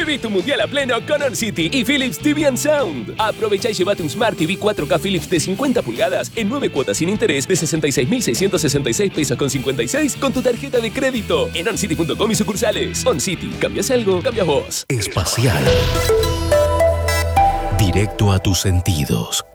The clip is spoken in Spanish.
Viví tu mundial a pleno con On City y Philips TV & Sound. Aprovecha y llévate un Smart TV 4K Philips de 50 pulgadas en 9 cuotas sin interés de 66,666 pesos con 56 con tu tarjeta de crédito en oncity.com y sucursales. On City, ¿cambias algo? Cambias vos. Espacial. Directo a tus sentidos.